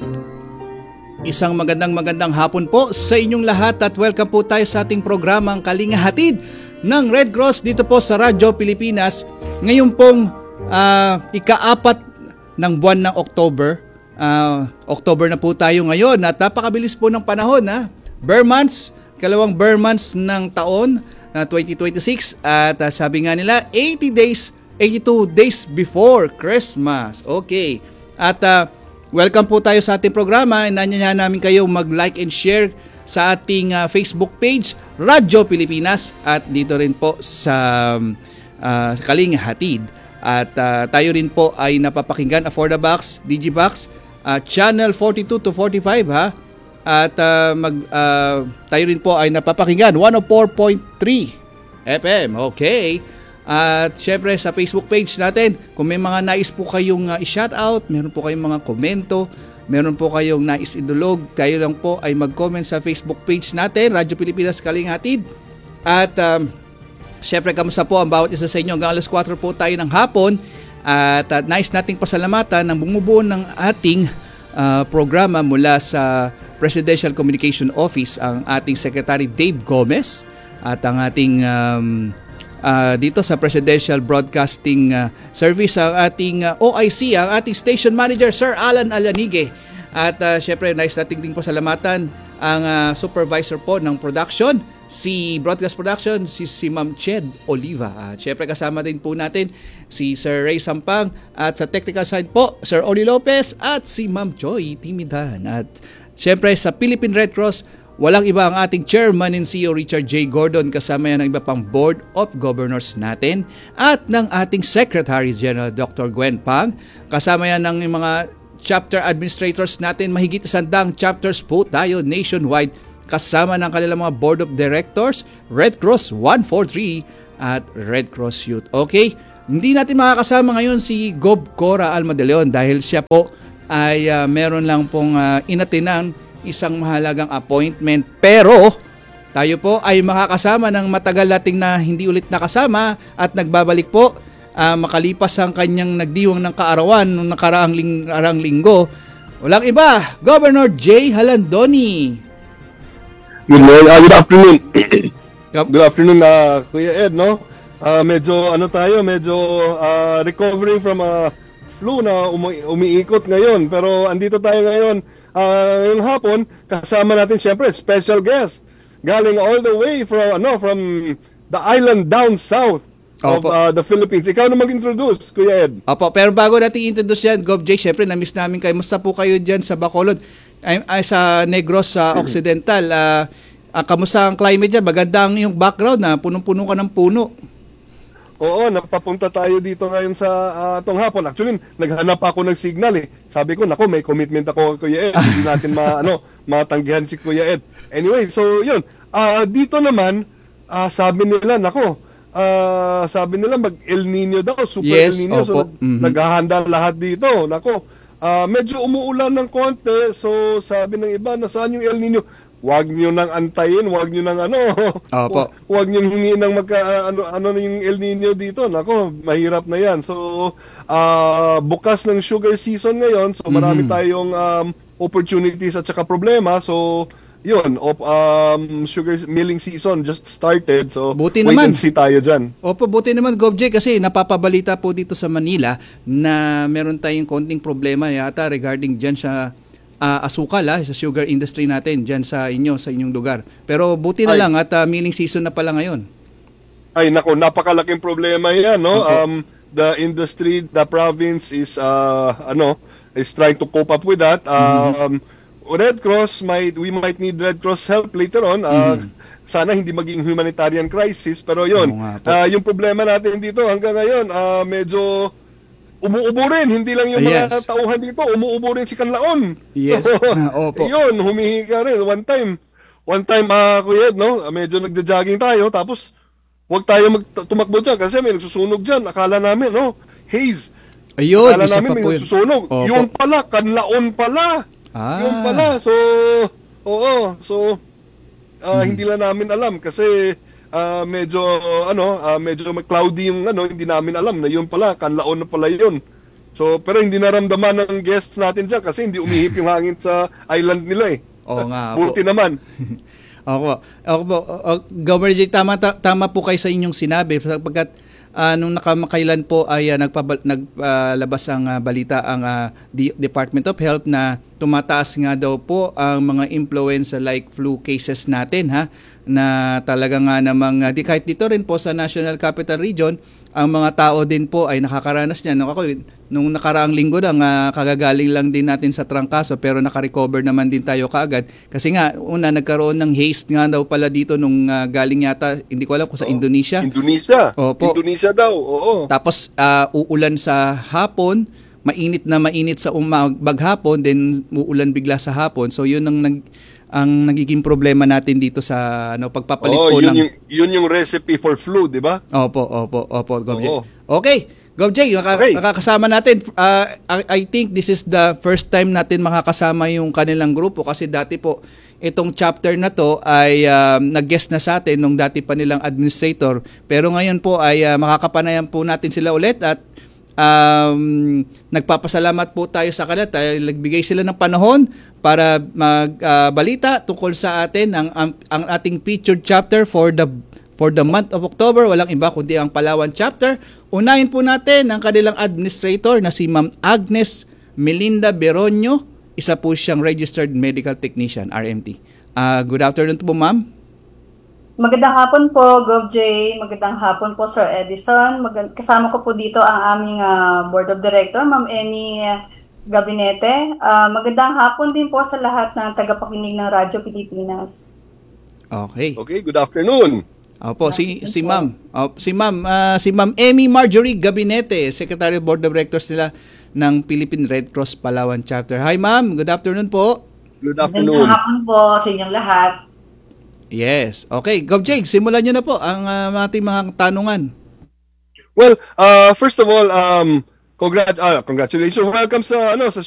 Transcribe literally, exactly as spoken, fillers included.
Isang magandang magandang hapon po sa inyong lahat at welcome po tayo sa ating programang Kalinga Hatid ng Red Cross dito po sa Radyo Pilipinas. Ngayon pong uh, ika-apat ng buwan ng October. Uh, October na po tayo ngayon at napakabilis po ng panahon. Ha? Bare months, kalawang bare months ng taon na uh, twenty twenty-six at uh, sabi nga nila eighty days, eighty-two days before Christmas. Okay. At uh, welcome po tayo sa ating programa. Inanyayahan namin kayo mag-like and share sa ating uh, Facebook page, Radyo Pilipinas, at dito rin po sa uh, Kalinga Hatid. At uh, tayo rin po ay napapakinggan for the box, Digibox, uh, channel forty-two to forty-five ha. At uh, mag, uh, tayo rin po ay napapakinggan one oh four point three F M. Okay. At syempre sa Facebook page natin, kung may mga nais po kayong uh, i-shoutout, meron po kayong mga komento, meron po kayong nais idulog, kayo lang po ay mag-comment sa Facebook page natin, Radyo Pilipinas Kalinga Hatid. At um, syempre kamusta po ang bawat isa sa inyo hanggang alas kwatro po tayo ng hapon. At uh, nais nating pasalamatan ng bumubuo ng ating uh, programa mula sa Presidential Communication Office, ang ating Secretary Dave Gomez at ang ating um, Uh, dito sa Presidential Broadcasting uh, Service ang ating uh, O I C, ang ating Station Manager Sir Alan Alanige. At uh, syempre nais nating ding pasalamatan ang uh, Supervisor po ng production, si Broadcast Production, si, si Ma'am Ched Oliva. At uh, syempre kasama din po natin si Sir Ray Sampang at sa technical side po Sir Oli Lopez at si Ma'am Joy Timidan. At syempre sa Philippine Red Cross, walang iba ang ating Chairman and C E O Richard J. Gordon, kasama yan ng iba pang Board of Governors natin at ng ating Secretary General Doctor Gwen Pang. Kasama yan ng mga chapter administrators natin, mahigit isandang chapters po tayo nationwide, kasama ng kanilang mga Board of Directors, Red Cross one forty-three at Red Cross Youth. Okay, hindi natin makakasama ngayon si Gob Cora Alma de Leon dahil siya po ay uh, meron lang pong uh, inatinan isang mahalagang appointment, pero tayo po ay makakasama ng matagal nating na hindi ulit nakasama at nagbabalik po uh, makalipas ang kanyang nagdiwang ng kaarawan noong nakaraang ling- linggo. Walang iba, Governor Jay Halandoni. Good morning, uh, good afternoon. Good afternoon na uh, Kuya Ed, no? Uh, medyo ano tayo, medyo uh, recovering from a flu na umi- umiikot ngayon, pero andito tayo ngayon Uh, yung hapon, kasama natin syempre special guest galing all the way from ano from the island down south of uh, the Philippines. Ikaw na mag-introduce, Kuya Ed. Opo, pero bago natin introduce yan, Gov J, syempre na-miss namin kayo. Musta po kayo dyan sa Bacolod, ay, ay sa Negros sa Occidental? Uh, uh, kamusta ang climate dyan? Maganda ang yung background na punong-puno ka ng puno. Oo, napapunta tayo dito ngayon sa uh, tong hapon. Actually, naghanap ako ng signal eh. Sabi ko, nako, may commitment ako, Kuya Ed. Hindi natin ma, ano, matanggihan si Kuya Ed. Anyway, so yun. Uh, dito naman, uh, sabi nila, nako, uh, sabi nila mag-El Nino daw, super yes, El Nino. So, mm-hmm. naghahanda lahat dito. Nako, uh, medyo umuulan ng konti. So, sabi ng iba, nasaan yung El Nino? Huwag niyo nang antayin, huwag niyo nang ano. Opo. Huwag niyo hingin ng magka ano ano yung El Nino dito. Nako, mahirap na 'yan. So, uh, bukas ng sugar season ngayon. So, marami mm-hmm. tayong um, opportunities at saka problema. So, 'yun, op, um, sugar milling season just started. So, buti wait naman. and see tayo diyan. Opo, buti naman, Gov J, kasi napapabalita po dito sa Manila na meron tayong konting problema yata regarding diyan sa Uh, asukal ha, sa sugar industry natin dyan sa inyo, sa inyong lugar. Pero buti na ay, lang at uh, milling season na pala ngayon. Ay nako, napakalaking problema yan, no? Okay. Um, the industry, the province is, uh, ano, is trying to cope up with that. Um, mm-hmm. Red Cross, might, we might need Red Cross help later on. Uh, mm-hmm. Sana hindi maging humanitarian crisis, pero yun, uh, yung problema natin dito hanggang ngayon, uh, medyo umuubo rin, hindi lang yung mga yes. tauhan dito, umuubo rin si Kanlaon. Yes. So, Opo. Yun, humihingi ka rin. One time, one time, uh, Kuya Ed, no? Medyo nagja-jogging tayo, tapos huwag tayo mag- tumakbo dyan kasi may nagsusunog dyan. Akala namin, no? Haze. Ayun, Akala isa namin pa may po nagsusunog. Opo. Yung pala, Kanlaon pala. Ah. Yung pala. So, oo. So, uh, hmm. hindi lang namin alam kasi uh, medyo ano, uh, medyo cloudy yung ano, hindi namin alam na yun pala, Kanlaon na pala yun. So, pero hindi naramdaman ng guests natin dyan kasi hindi umihip yung hangin sa island nila eh. Oo nga po. Buti naman. Ako, ako po, uh, Governor Jay, tama, ta- tama po kayo sa inyong sinabi sapagkat uh, nung nakamakailan po ay uh, nagpabal- naglalabas ang uh, balita ang uh, D- Department of Health na tumataas nga daw po ang mga influenza like flu cases natin ha, na talaga nga namang uh, di kahit dito rin po sa National Capital Region ang mga tao din po ay nakakaranas niyan. Nung ako nung nakaraang linggo lang uh, kagagaling lang din natin sa trangkaso pero naka-recover naman din tayo kaagad kasi nga una nagkaroon ng haste nga daw pala dito nung uh, galing yata hindi ko alam kung sa Oh, Indonesia. Indonesia. Opo. Indonesia daw. Oo. Tapos uh, uulan sa hapon, mainit na mainit sa umag baghapon, then uulan bigla sa hapon. So yun ang nag ang nagiging problema natin dito sa ano pagpapalit Oo, po yun ng yung, yun yung recipe for flu, di ba? Opo, opo, opo, Gov. Oo. Okay, Gov Jay, naka, Okay. nakakasama natin. Uh, I, I think this is the first time natin makakasama yung kanilang grupo kasi dati po itong chapter na to ay um, nag-guest na sa atin nung dati pa nilang administrator. Pero ngayon po ay uh, makakapanayan po natin sila ulit at um, nagpapasalamat po tayo sa kanila dahil nagbigay sila ng panahon para magbalita uh, tungkol sa atin ang, ang, ang ating featured chapter for the for the month of October. Walang iba kundi ang Palawan chapter. Unahin po natin ang kanilang administrator na si Ma'am Agnes Melinda Beronio. Isa po siyang registered medical technician, R M T. Uh, good afternoon po, ma'am. Magandang hapon po, Gov J. Magandang hapon po, Sir Edison. Mag- kasama ko po dito ang aming uh, Board of Director, Ma'am Amy Gabinete. Uh, magandang hapon din po sa lahat ng tagapakinig ng Radyo Pilipinas. Okay. Okay, good afternoon. Opo, si si Ma'am. Oh, si Ma'am, uh, si Ma'am Amy Marjorie Gabinete, Secretary of Board of Directors nila ng Philippine Red Cross Palawan Chapter. Hi, Ma'am. Good afternoon po. Good Magandang afternoon. hapon po sa inyong lahat. Yes. Okay, Gov Jay, simulan niyo na po ang uh, ating mga tanungan. Well, uh, first of all, um, congrat- uh, congratulations. Welcome sa ano sa